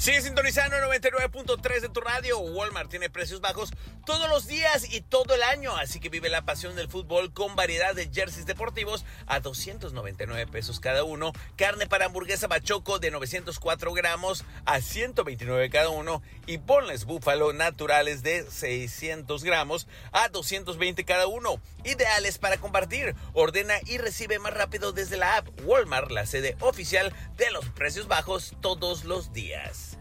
Sigue sintonizando 99.3 de tu radio. Walmart tiene precios bajos todos los días y todo el año, así que vive la pasión del fútbol con variedad de jerseys deportivos a 299 pesos cada uno, carne para hamburguesa Bachoco de 904 gramos a 129 cada uno y boneless búfalo naturales de 600 gramos a 220 cada uno, ideales para compartir. Ordena y recibe más rápido desde la app. Walmart, la sede oficial de los precios bajos todos los días.